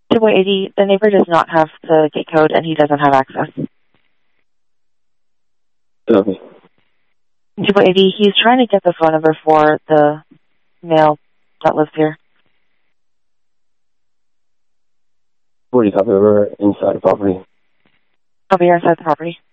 2.80, the neighbor does not have the gate code and he doesn't have access. Okay. 2.80, he's trying to get the phone number for the male that lives here. 40 copy over inside the property. Over here inside the property.